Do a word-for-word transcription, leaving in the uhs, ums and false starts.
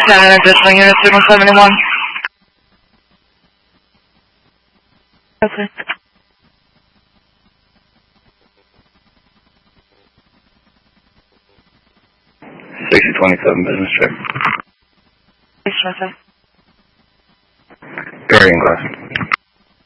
Seven additional units, signal seventy-one. Okay. sixty twenty-seven business trip. sixty twenty-seven. Guardian class.